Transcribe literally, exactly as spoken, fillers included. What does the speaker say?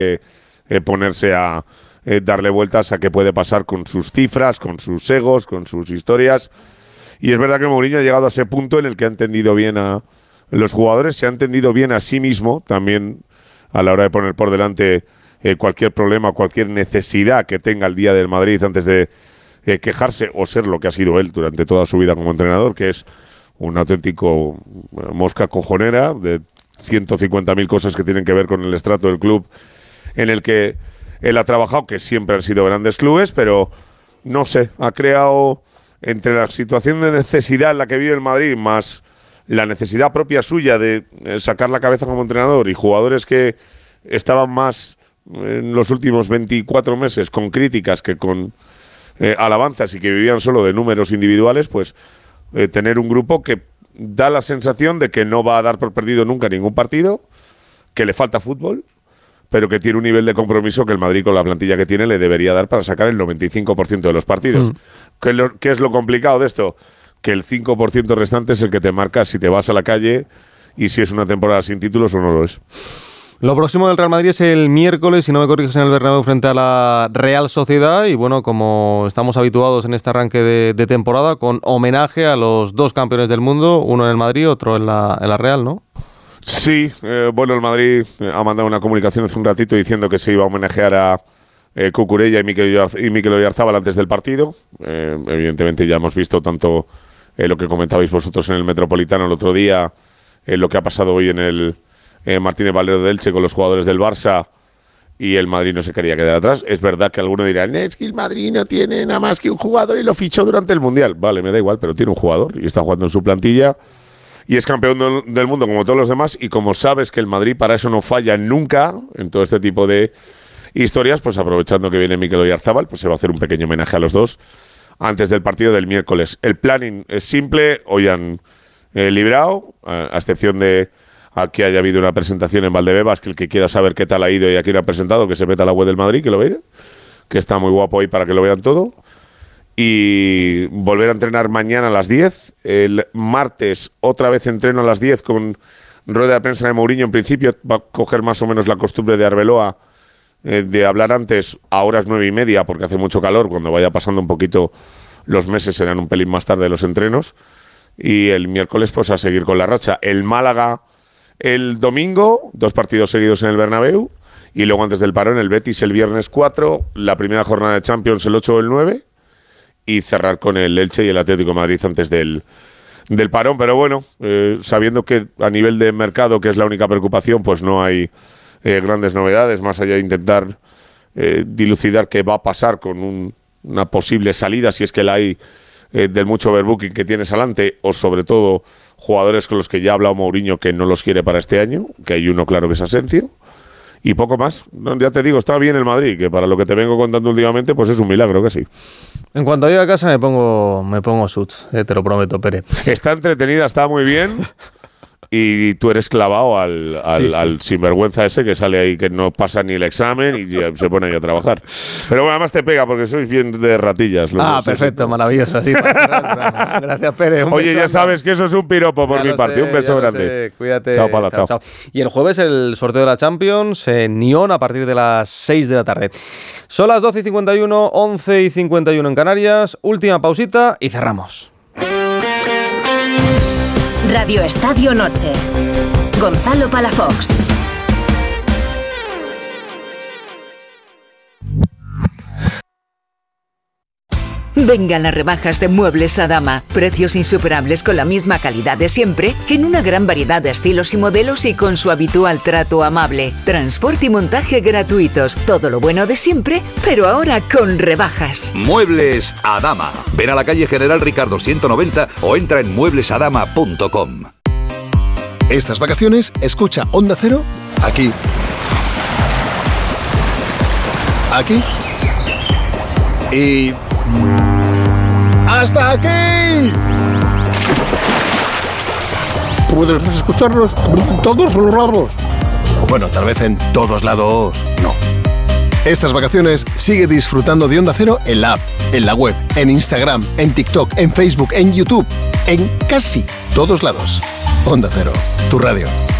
eh, eh, ponerse a eh, darle vueltas a qué puede pasar con sus cifras, con sus egos, con sus historias. Y es verdad que Mourinho ha llegado a ese punto en el que ha entendido bien a los jugadores, se ha entendido bien a sí mismo también a la hora de poner por delante eh, cualquier problema, cualquier necesidad que tenga el día del Madrid antes de eh, quejarse o ser lo que ha sido él durante toda su vida como entrenador, que es un auténtico mosca cojonera de ciento cincuenta mil cosas que tienen que ver con el estrato del club en el que él ha trabajado, que siempre han sido grandes clubes, pero no sé, ha creado entre la situación de necesidad en la que vive el Madrid más la necesidad propia suya de sacar la cabeza como entrenador y jugadores que estaban más en los últimos veinticuatro meses con críticas que con eh, alabanzas y que vivían solo de números individuales, pues eh, tener un grupo que da la sensación de que no va a dar por perdido nunca ningún partido, que le falta fútbol, pero que tiene un nivel de compromiso que el Madrid con la plantilla que tiene le debería dar para sacar el noventa y cinco por ciento de los partidos. Mm. ¿Qué, lo, ¿Qué es lo complicado de esto? Que el cinco por ciento restante es el que te marca si te vas a la calle y si es una temporada sin títulos o no lo es. Lo próximo del Real Madrid es el miércoles, si no me corriges, en el Bernabéu frente a la Real Sociedad. Y bueno, como estamos habituados en este arranque de, de temporada, con homenaje a los dos campeones del mundo, uno en el Madrid, otro en la, en la Real, ¿no? Sí, eh, bueno, el Madrid ha mandado una comunicación hace un ratito diciendo que se iba a homenajear a eh, Cucurella y Mikel, y Mikel Oyarzabal antes del partido. Eh, evidentemente ya hemos visto tanto eh, lo que comentabais vosotros en el Metropolitano el otro día, eh, lo que ha pasado hoy en el eh, Martínez Valero de Elche con los jugadores del Barça, y el Madrid no se quería quedar atrás. Es verdad que alguno dirá, es que el Madrid no tiene nada más que un jugador y lo fichó durante el Mundial. Vale, me da igual, pero tiene un jugador y está jugando en su plantilla. Y es campeón del, del mundo como todos los demás, y como sabes que el Madrid para eso no falla nunca en todo este tipo de historias, pues aprovechando que viene Mikel Oyarzabal, pues se va a hacer un pequeño homenaje a los dos antes del partido del miércoles. El planning es simple, hoy han eh, librado, a, a excepción de a que haya habido una presentación en Valdebebas, que el que quiera saber qué tal ha ido y a quién ha presentado, que se meta a la web del Madrid, que lo vea, que está muy guapo ahí para que lo vean todo. Y volver a entrenar mañana a las diez. El martes otra vez entreno a las diez con rueda de prensa de Mourinho. En principio va a coger más o menos la costumbre de Arbeloa eh, de hablar antes a horas nueve y media, porque hace mucho calor. Cuando vaya pasando un poquito los meses serán un pelín más tarde los entrenos. Y el miércoles pues a seguir con la racha. El Málaga el domingo, dos partidos seguidos en el Bernabéu. Y luego antes del parón el Betis el viernes cuatro, la primera jornada de Champions el ocho o el nueve. Y cerrar con el Elche y el Atlético de Madrid antes del, del parón. Pero bueno, eh, sabiendo que a nivel de mercado, que es la única preocupación, pues no hay eh, grandes novedades, más allá de intentar eh, dilucidar qué va a pasar con un, una posible salida, si es que la hay, eh, del mucho overbooking que tienes adelante, o sobre todo jugadores con los que ya ha hablado Mourinho que no los quiere para este año, que hay uno claro que es Asensio. Y poco más. No, ya te digo, está bien el Madrid, que para lo que te vengo contando últimamente, pues es un milagro que sí. En cuanto llegue a casa me pongo me pongo suits, eh, te lo prometo, Pere. Está entretenida, está muy bien. Y tú eres clavado al, al, sí, sí. al sinvergüenza ese que sale ahí, que no pasa ni el examen y ya se pone ahí a trabajar. Pero bueno, además te pega porque sois bien de ratillas. Los ah, dos, perfecto, sí, maravilloso. Sí, gracias, Pere. Un Oye, ya sabes que eso es un piropo por ya mi parte. Sé, un beso grande. Sé. Cuídate. Chao, Pala, chao, chao. Y el jueves el sorteo de la Champions en Nyon a partir de las seis de la tarde. Son las doce y cincuenta y uno, once y cincuenta y uno en Canarias. Última pausita y cerramos. Radio Estadio Noche. Gonzalo Palafox. Vengan las rebajas de Muebles Adama. Precios insuperables con la misma calidad de siempre, en una gran variedad de estilos y modelos y con su habitual trato amable. Transporte y montaje gratuitos. Todo lo bueno de siempre, pero ahora con rebajas. Muebles Adama. Ven a la calle General Ricardo ciento noventa o entra en muebles adama punto com. Estas vacaciones, escucha Onda Cero aquí. Aquí. Y... ¡hasta aquí! Puedes escucharnos en todos los lados. Bueno, tal vez en todos lados no. Estas vacaciones sigue disfrutando de Onda Cero en la app, en la web, en Instagram, en TikTok, en Facebook, en YouTube, en casi todos lados. Onda Cero, tu radio.